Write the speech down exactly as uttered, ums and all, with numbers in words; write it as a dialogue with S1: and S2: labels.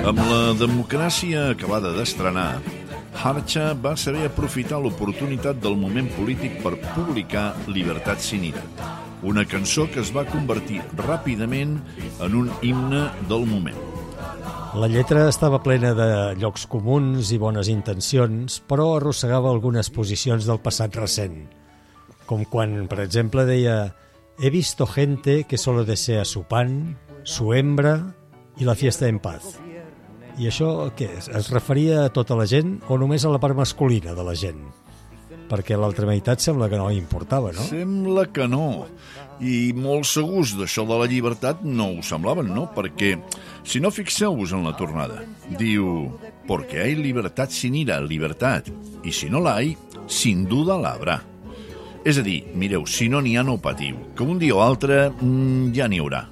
S1: Amb la democràcia acabada d'estrenar, Harcha va saber aprofitar l'oportunitat del moment polític per publicar Libertad sin ira, una cançó que es va convertir ràpidament en un himne del moment.
S2: La lletra estava plena de llocs comuns i bones intencions, però arrossegava algunes posicions del passat recent, com quan, per exemple, deia «He visto gente que solo desea su pan, su hembra y la fiesta en paz». I això què és? Es referia a tota la gent o només a la part masculina de la gent? Perquè l'altra meitat sembla que no li importava, no?
S1: Sembla que no. I molt segurs d'això de la llibertat no ho semblaven, no? Perquè, si no, fixeu-vos en la tornada. Diu, porque hay libertad sin ira, libertad. I si no la hay, sin duda la habrá. És a dir, mireu, si no n'hi ha, no patiu, que un dia o altre mmm, ja n'hi haurà.